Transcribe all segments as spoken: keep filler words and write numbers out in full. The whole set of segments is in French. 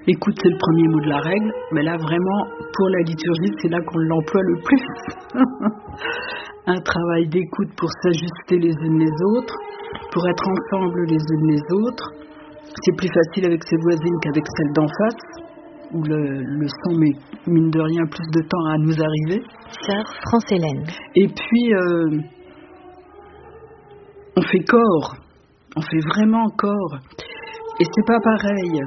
Écoute, c'est le premier mot de la règle, mais là vraiment, pour la liturgie, c'est là qu'on l'emploie le plus. Un travail d'écoute pour s'ajuster les unes les autres, pour être ensemble les unes les autres. C'est plus facile avec ses voisines qu'avec celles d'en face, où le, le son met, mine de rien, plus de temps à nous arriver. Sœur France-Hélène. Et puis, euh, on fait corps, on fait vraiment corps. Et c'est pas pareil.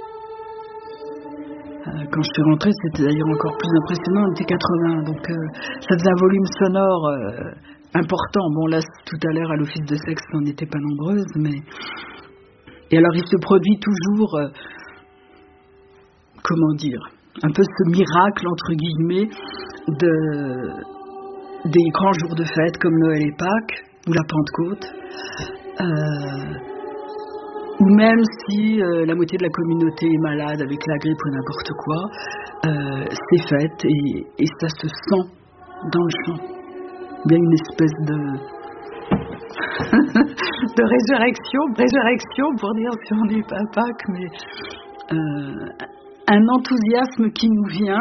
Quand je suis rentrée, c'était d'ailleurs encore plus impressionnant, on était quatre-vingts, donc euh, ça faisait un volume sonore euh, important. Bon là, tout à l'heure, à l'office de sexe, on n'était pas nombreuses, mais... Et alors, il se produit toujours, euh, comment dire, un peu ce miracle, entre guillemets, de, des grands jours de fête comme Noël et Pâques, ou la Pentecôte, euh, ou même si euh, la moitié de la communauté est malade avec la grippe ou n'importe quoi, euh, c'est fête et, et ça se sent dans le chant. Il y a une espèce de, de résurrection, résurrection pour dire si on n'est pas Pâques, mais euh, un enthousiasme qui nous vient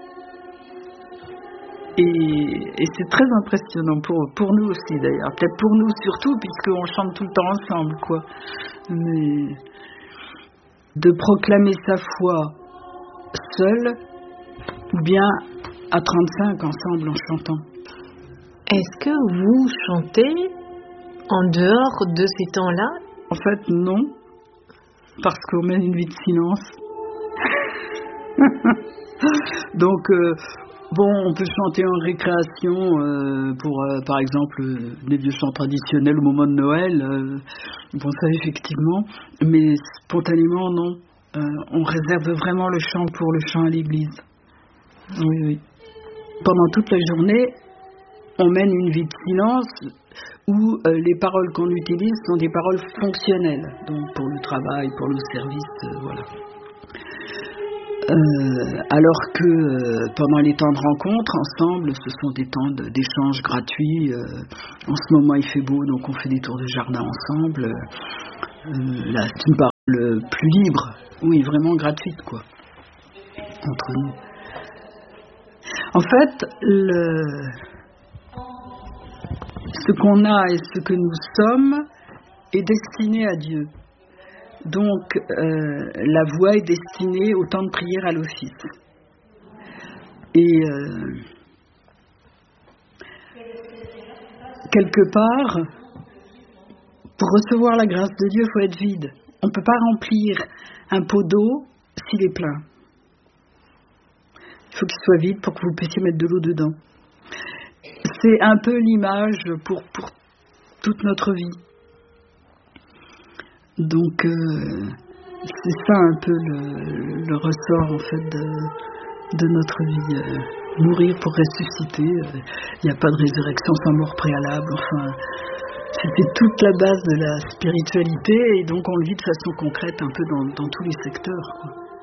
et, et c'est très impressionnant pour, pour nous aussi d'ailleurs, peut-être pour nous surtout puisqu'on chante tout le temps ensemble quoi. Mais de proclamer sa foi seul ou bien à trente-cinq ensemble en chantant. Est-ce que vous chantez en dehors de ces temps-là? En fait non, parce qu'on mène une vie de silence. Donc euh, bon, on peut chanter en récréation euh, pour euh, par exemple euh, des vieux chants traditionnels au moment de Noël. Euh, bon ça effectivement, mais spontanément non. Euh, on réserve vraiment le chant pour le chant à l'église. Oui, oui. Pendant toute la journée, on mène une vie de silence où euh, les paroles qu'on utilise sont des paroles fonctionnelles, donc pour le travail, pour le service, euh, voilà. Euh, alors que euh, pendant les temps de rencontre ensemble, ce sont des temps de, d'échange gratuits. Euh, en ce moment, il fait beau, donc on fait des tours de jardin ensemble. Euh, là, c'est une parole plus libre, oui, vraiment gratuite, quoi, entre nous. En fait, le... ce qu'on a et ce que nous sommes est destiné à Dieu. Donc, euh, la voix est destinée au temps de prière à l'office. Et euh, quelque part, pour recevoir la grâce de Dieu, il faut être vide. On ne peut pas remplir un pot d'eau s'il est plein. Il faut qu'il soit vide pour que vous puissiez mettre de l'eau dedans. C'est un peu l'image pour, pour toute notre vie. Donc, euh, c'est ça un peu le, le ressort en fait de, de notre vie. Euh, mourir pour ressusciter. Il euh, n'y a pas de résurrection sans mort préalable. Enfin, c'était toute la base de la spiritualité et donc on le vit de façon concrète un peu dans, dans tous les secteurs, quoi.